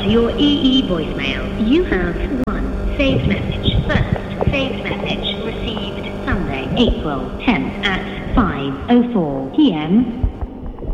to your EE voicemail. You have one saved message. First saved message received Sunday, April 10th at 5:04 p.m.